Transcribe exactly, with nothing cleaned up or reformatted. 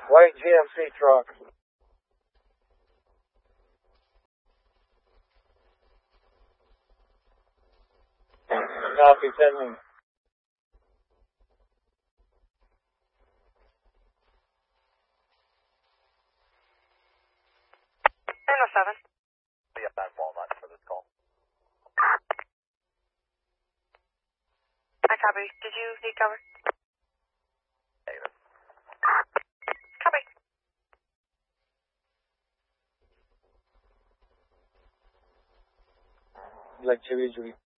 White G M C truck. Copy, sending. seven oh seven. Be up on Walnut for this call. I copy. Did you need cover? David. Copy. Like Chevy Julie.